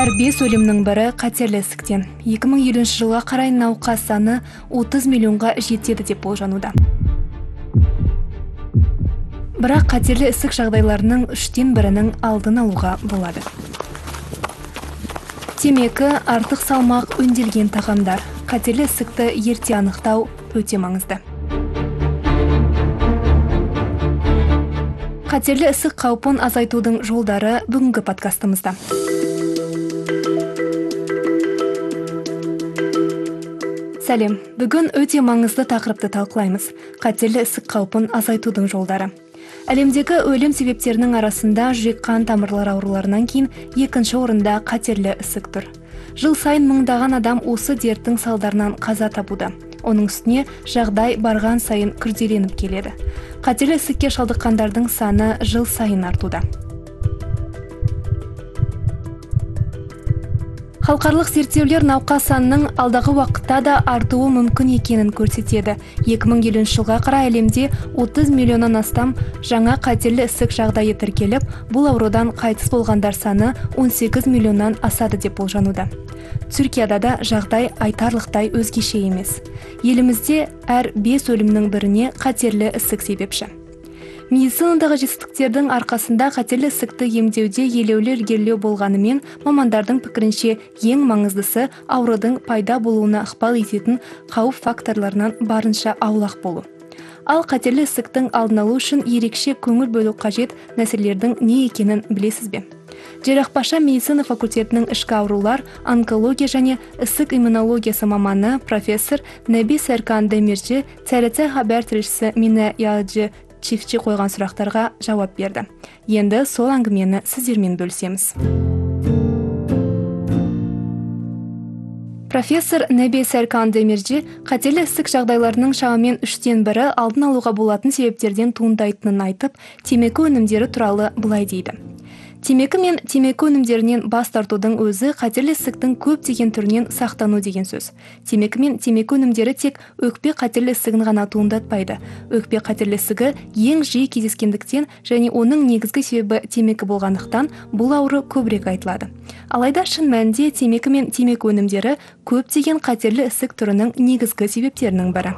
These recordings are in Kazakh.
Әр 5 өлімнің бірі қатерлі ісіктен. 2050 жылға қарай науқас саны 30 миллионға жетеді деп болжануда. Бірақ қатерлі ісік жағдайларының 3-тен 1-інің алдын алуға болады. Темекі, артық салмақ, өңделген тағамдар. Қатерлі ісікті ерте анықтау өте маңызды. Қатерлі ісік қаупін азайтудың жолдары бүгінгі подкастымызда. Сәлем, бүгін өте маңызды тақырыпты талқылаймыз. Қатерлі ісік қаупін азайтудың жолдары. Әлемдегі өлім себептерінің арасында жүрек-қан тамырлар ауруларынан кейін екінші орында қатерлі ісік тұр. Жыл сайын мыңдаған адам осы дерттің салдарынан қаза табуда. Оның үстіне жағдай барған сайын күрделеніп келеді. Қатерлі ісікке шалдыққандардың саны жыл сайын артуда. Халықаралық зерттеулер науқас санының алдағы уақытта да артуы мүмкін екенін көрсетеді. 2050 жылға қарай әлемде 30 миллионнан астам жаңа қатерлі ісік жағдайы тіркеліп, бұл аурудан қайтыс болғандар саны 18 миллионнан асады деп болжануда. Түркияда да жағдай айтарлықтай өзгеше емес. Елімізде әр 5 өлімнің біріне қатерлі ісік себепші. Медицинадағы жетістіктердің арқасында қатерлі ісікті емдеуде елеулі ілгерілеу болғанымен, мамандардың пікірінше ең маңыздысы аурудың пайда болуына ықпал ететін қауіп факторларынан барынша аулақ болу. Ал қатерлі ісіктің алдын алу үшін ерекше көңіл бөлу қажет нәрселердің не екенін білесіз бе? Жарақбаша медицина факультетінің ішкі аурулар, онкология және ісік иммунологиясы маманы профессор Нәби Сәркан Демиржи TRT хабар тілшісі Мина Ялджи чифтші қойған сұрақтарға жауап берді. Енді сол әңгімені сіздермен бөлісеміз. Профессор Нәби Сәркан Демиржи қатерлі ісік жағдайларының шамамен 3-тен 1-і алдын алуға болатын себептерден туындайтынын айтып, темекі өнімдері туралы былай дейді. Темекі мен темекі өнімдерінен бас тартудың өзі қатерлі ісіктің көптеген түрінен сақтану деген сөз. Темекі мен темекі өнімдері тек өкпе қатерлі ісігін ғана туындатпайды. Өкпе қатерлі ісігі ең жиі кездескендіктен және оның негізгі себебі темекі болғандықтан бұл ауру көбірек айтылады. Алайда шын мәнінде темекі мен темекі өнімдері көптеген қатерлі ісік түрінің негізгі себептерінің бірі.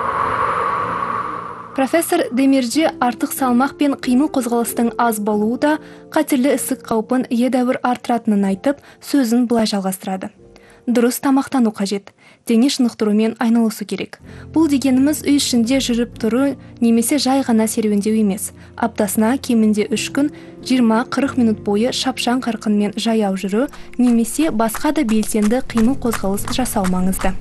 Профессор Демиржи артық салмақ пен қимыл қозғалыстың аз болуы да қатерлі ісік қаупін едәуір артыратынын айтып, сөзін былай жалғастырады. Дұрыс тамақтану қажет. Дене шынықтырумен айналысу керек. Бұл дегеніміз үй ішінде жүріп тұру немесе жай ғана серуендеу емес. Аптасына кемінде 3 күн 20-40 минут бойы шапшаң қарқынмен жаяу жүру немесе басқа да белсенді қимыл қозғалыс жасау маңызды.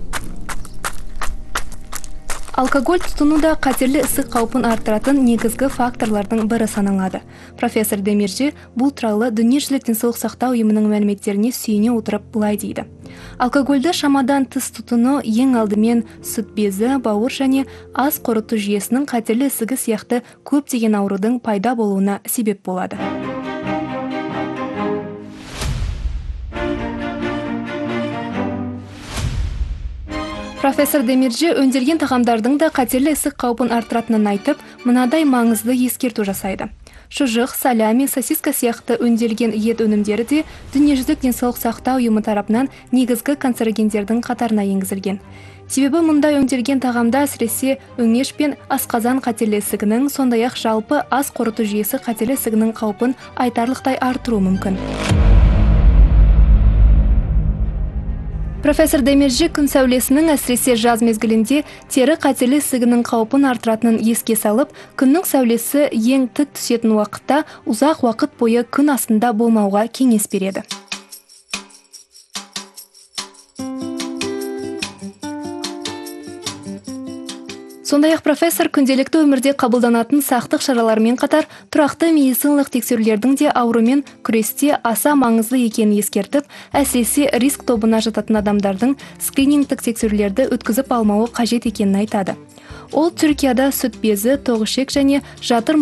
Алкоголь тұтыну да қатерлі ісік қаупін арттыратын негізгі факторлардың бірі саналады. Профессор Демиржи бұл туралы Дүниежүзілік денсаулық сақтау ұйымының мәліметтеріне сүйене отырып былай дейді. Алкогольді шамадан тыс тұтыну ең алдымен сүт безі, бауыр және ас қорыту жүйесінің қатерлі ісігі сияқты көптеген аурудың пайда болуына себеп болады. Профессор Демиржи өңделген тағамдардың да қатерлі ісік қаупін арттыратынын айтып, мынадай маңызды ескерту жасайды. Шұжық, салями, сосиска сияқты өңделген ет өнімдері де Дүниежүзілік денсаулық сақтау ұйымы тарапынан негізгі канцерогендердің қатарына енгізілген. Себебі мұндай өңделген тағамда әсіресе өңеш пен асқазан қатерлі ісігінің, сондай-ақ жалпы ас қорыту жүйесі қатерлі ісігінің қаупін айтарлықтай арттыруы мүмкін. Профессор Демиржи күн сәулесінің әсіресе жаз мезгілінде тері қатерлі ісігінің қаупін арттыратынын еске салып, күннің сәулесі ең тік түсетін уақытта ұзақ уақыт бойы күн астында болмауға кеңес береді. Сондай-ақ профессор күнделікті өмірде қабылданатын сақтық шараларымен қатар тұрақты медициналық тексерулердің де аурумен күресте аса маңызды екенін ескертіп, әсіресе риск тобына жататын адамдардың скринингтік тексерулерді өткізіп алмауы қажет екенін айтады. Ол Түркияда сүт безі, тоғышек және жатыр